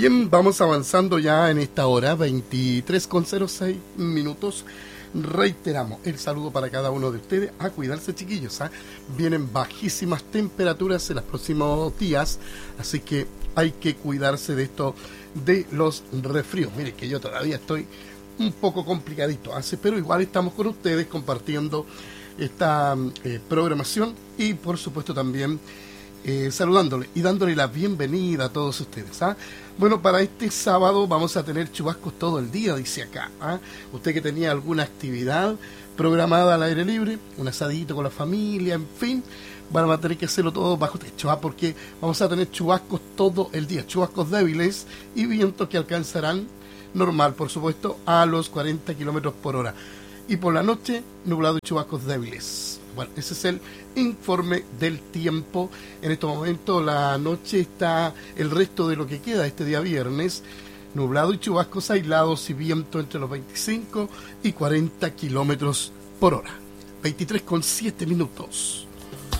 Bien, vamos avanzando ya en esta hora, 23:06 minutos. Reiteramos el saludo para cada uno de ustedes. A cuidarse, chiquillos, ¿ah? Vienen bajísimas temperaturas en los próximos días, así que hay que cuidarse de esto, de los resfríos. Mire que yo todavía estoy un poco complicadito, pero igual estamos con ustedes compartiendo esta programación y por supuesto también saludándole y dándole la bienvenida a todos ustedes. Bueno, para este sábado vamos a tener chubascos todo el día, dice acá. Usted que tenía alguna actividad programada al aire libre, un asadito con la familia, en fin, van a tener que hacerlo todo bajo techo, porque vamos a tener chubascos todo el día, chubascos débiles y vientos que alcanzarán, normal por supuesto, a los 40 kilómetros por hora. Y por la noche, nublado y chubascos débiles. Bueno, ese es el informe del tiempo. En estos momentos la noche está, el resto de lo que queda este día viernes, nublado y chubascos aislados y viento entre los 25 y 40 kilómetros por hora. 23:07 minutos.